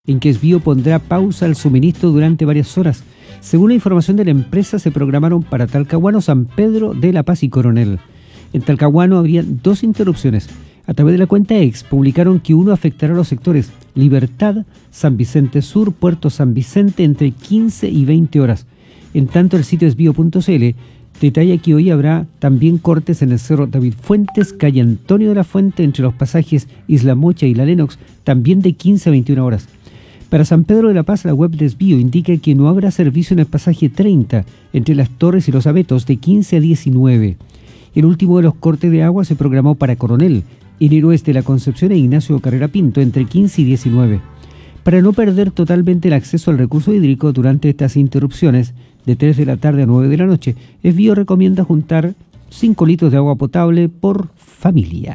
en que Esbio pondrá pausa al suministro durante varias horas. Según la información de la empresa, se programaron para Talcahuano, San Pedro de la Paz y Coronel. En Talcahuano habría 2 interrupciones. A través de la cuenta X publicaron que uno afectará a los sectores Libertad, San Vicente Sur, Puerto San Vicente entre 15 y 20 horas. En tanto, el sitio esbio.cl detalla que hoy habrá también cortes en el Cerro David Fuentes, calle Antonio de la Fuente, entre los pasajes Isla Mocha y La Lennox, también de 15 a 21 horas. Para San Pedro de la Paz, la web de Esbio indica que no habrá servicio en el pasaje 30, entre Las Torres y Los Abetos, de 15 a 19. El último de los cortes de agua se programó para Coronel, en Héroes de la Concepción e Ignacio Carrera Pinto, entre 15 y 19. Para no perder totalmente el acceso al recurso hídrico durante estas interrupciones, de 3 de la tarde a 9 de la noche, Esbio recomienda juntar 5 litros de agua potable por familia.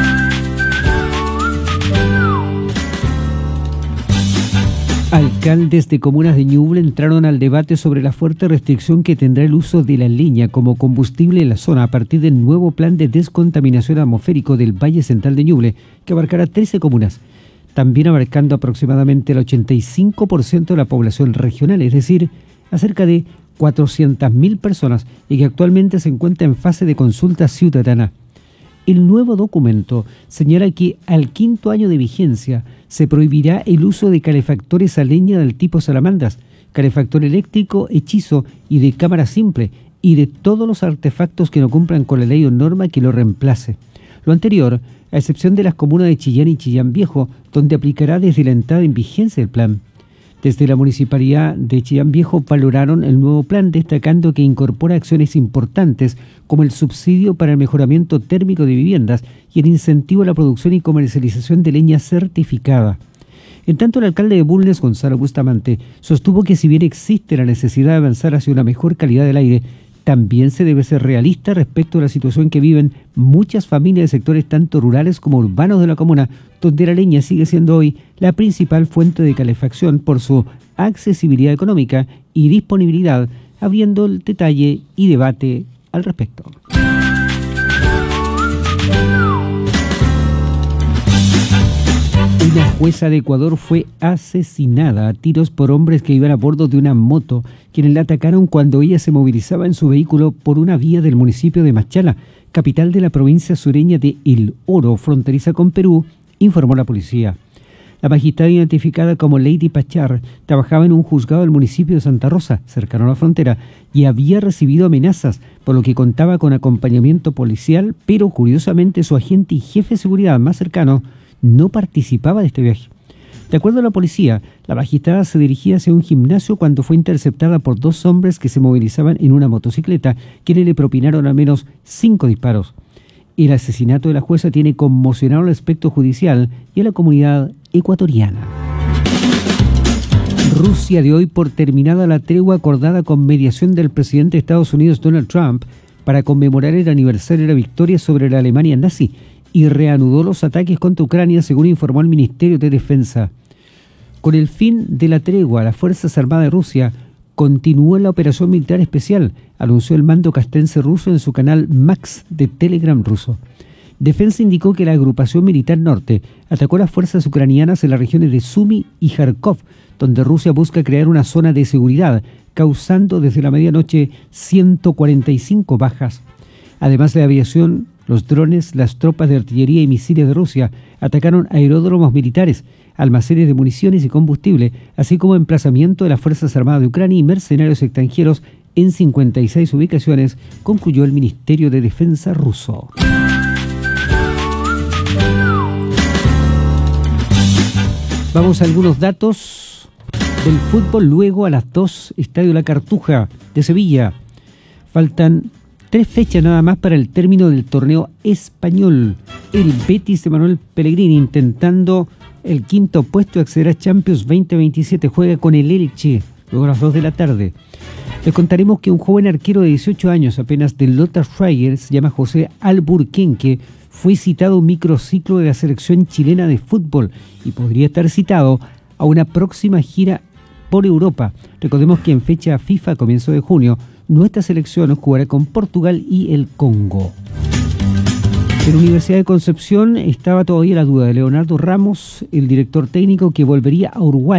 Alcaldes de comunas de Ñuble entraron al debate sobre la fuerte restricción que tendrá el uso de la leña como combustible en la zona a partir del nuevo plan de descontaminación atmosférico del Valle Central de Ñuble, que abarcará 13 comunas, también abarcando aproximadamente el 85% de la población regional, es decir, a cerca de 400.000 personas, y que actualmente se encuentra en fase de consulta ciudadana. El nuevo documento señala que al 5º año de vigencia se prohibirá el uso de calefactores a leña del tipo salamandras, calefactor eléctrico, hechizo y de cámara simple, y de todos los artefactos que no cumplan con la ley o norma que lo reemplace. Lo anterior, a excepción de las comunas de Chillán y Chillán Viejo, donde aplicará desde la entrada en vigencia del plan. Desde la Municipalidad de Chillán Viejo valoraron el nuevo plan, destacando que incorpora acciones importantes como el subsidio para el mejoramiento térmico de viviendas y el incentivo a la producción y comercialización de leña certificada. En tanto, el alcalde de Bulnes, Gonzalo Bustamante, sostuvo que si bien existe la necesidad de avanzar hacia una mejor calidad del aire, también se debe ser realista respecto a la situación que viven muchas familias de sectores tanto rurales como urbanos de la comuna, donde la leña sigue siendo hoy la principal fuente de calefacción por su accesibilidad económica y disponibilidad, abriendo el detalle y debate al respecto. Una jueza de Ecuador fue asesinada a tiros por hombres que iban a bordo de una moto, quienes la atacaron cuando ella se movilizaba en su vehículo por una vía del municipio de Machala, capital de la provincia sureña de El Oro, fronteriza con Perú, informó la policía. La magistrada, identificada como Lady Pachar, trabajaba en un juzgado del municipio de Santa Rosa, cercano a la frontera, y había recibido amenazas, por lo que contaba con acompañamiento policial, pero curiosamente su agente y jefe de seguridad más cercano no participaba de este viaje. De acuerdo a la policía, la magistrada se dirigía hacia un gimnasio cuando fue interceptada por 2 hombres que se movilizaban en una motocicleta, quienes le propinaron al menos 5 disparos. El asesinato de la jueza tiene conmocionado al aspecto judicial y a la comunidad ecuatoriana. Rusia dio hoy por terminada la tregua acordada con mediación del presidente de Estados Unidos, Donald Trump, para conmemorar el aniversario de la victoria sobre la Alemania nazi, y reanudó los ataques contra Ucrania, según informó el Ministerio de Defensa. Con el fin de la tregua, las Fuerzas Armadas de Rusia continúa la operación militar especial, anunció el mando castrense ruso en su canal Max de Telegram ruso. Defensa indicó que la agrupación militar norte atacó a las fuerzas ucranianas en las regiones de Sumy y Kharkov, donde Rusia busca crear una zona de seguridad, causando desde la medianoche 145 bajas. Además de la aviación, los drones, las tropas de artillería y misiles de Rusia atacaron aeródromos militares, almacenes de municiones y combustible, así como emplazamiento de las Fuerzas Armadas de Ucrania y mercenarios extranjeros en 56 ubicaciones, concluyó el Ministerio de Defensa ruso. Vamos a algunos datos del fútbol. Luego a las 2, Estadio La Cartuja de Sevilla. Faltan 3 fechas nada más para el término del torneo español. El Betis de Manuel Pellegrini, intentando el 5º puesto y acceder a Champions 2027, juega con el Elche, luego a las 2 de la tarde. Les contaremos que un joven arquero de 18 años, apenas del Lothar Schreier, se llama José Alburquenque, fue citado a un microciclo de la selección chilena de fútbol y podría estar citado a una próxima gira por Europa. Recordemos que en fecha FIFA, a comienzo de junio, nuestra selección jugará con Portugal y el Congo. En la Universidad de Concepción estaba todavía la duda de Leonardo Ramos, el director técnico que volvería a Uruguay.